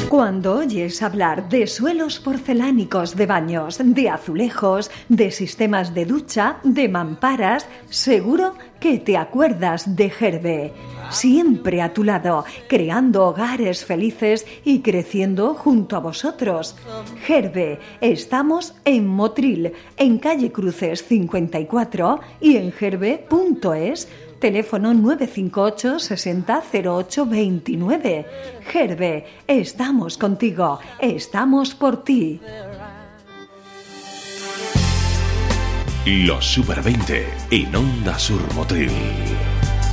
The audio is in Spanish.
Cuando oyes hablar de suelos porcelánicos de baños, de azulejos, de sistemas de ducha, de mamparas, seguro que te acuerdas de Gerbe. Siempre a tu lado, creando hogares felices y creciendo junto a vosotros. Gerbe, estamos en Motril, en calle Cruces 54 y en gerbe.es. Teléfono 958 60 08 29. Gerbe, estamos contigo, estamos por ti. Los Super 20 en Onda Sur Motril.